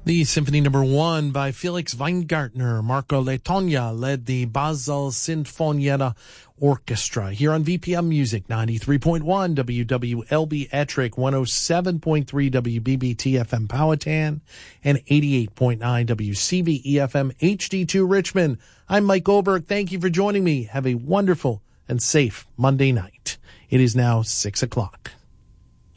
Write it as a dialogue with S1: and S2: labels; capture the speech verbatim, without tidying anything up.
S1: The Symphony Number One by Felix Weingartner. Marco Letogna led the Basel Sinfonietta Orchestra here on V P M Music ninety-three point one, W W L B Ettrick, one oh seven point three W B B T F M Powhatan, and eighty-eight point nine W C V E F M H D two Richmond. I'm Mike Goldberg. Thank you for joining me. Have a wonderful and safe Monday night. It is now six o'clock.